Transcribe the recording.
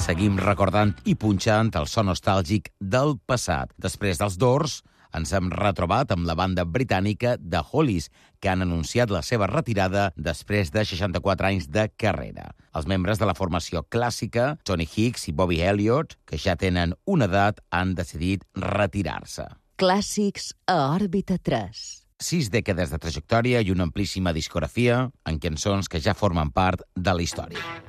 seguim recordant i punxant el so nostàlgic del passat. Després dels Doors, ens hem retrobat amb la banda britànica The Hollies, que han anunciat la seva retirada després de 64 anys de carrera. Els membres de la formació clàssica, Tony Hicks i Bobby Elliott, que ja tenen una edat, han decidit retirar-se. Clàssics a Òrbita 3. 6 dècades de trajectòria i una amplíssima discografia en cançons que ja formen part de la història.